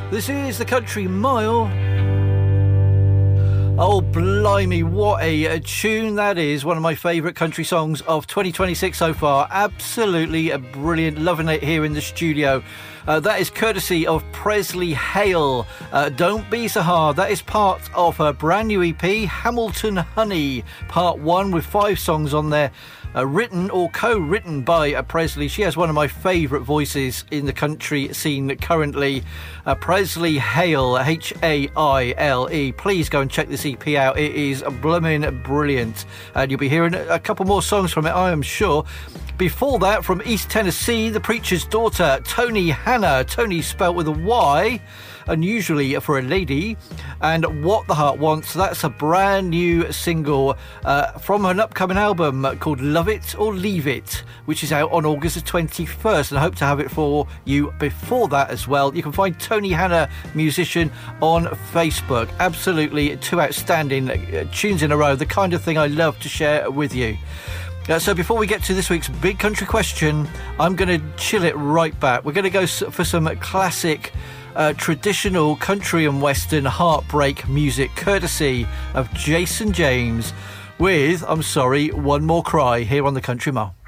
This is the Country Mile. Oh, blimey, what a tune that is. One of my favourite country songs of 2026 so far. Absolutely brilliant. Loving it here in the studio. That is courtesy of Presley Hale. Don't Be So Hard. That is part of her brand new EP, Hamilton Honey, part 1, with 5 songs on there. Written or co-written by Presley. She has one of my favourite voices in the country scene currently. Presley Hale, Haile. Please go and check this EP out. It is blooming brilliant. And you'll be hearing a couple more songs from it, I am sure. Before that, from East Tennessee, the preacher's daughter, Tony Hannah. Tony spelt with a Y, unusually for a lady. And What the Heart Wants, that's a brand new single from an upcoming album called Love It or Leave It, which is out on August the 21st, and I hope to have it for you before that as well. You can find Tony Hannah, musician, on Facebook. Absolutely 2 outstanding tunes in a row, the kind of thing I love to share with you. So before we get to this week's big country question, I'm going to chill it right back. We're going to go for some classic traditional country and western heartbreak music, courtesy of Jason James with, I'm sorry, One More Cry, here on the Country Mile.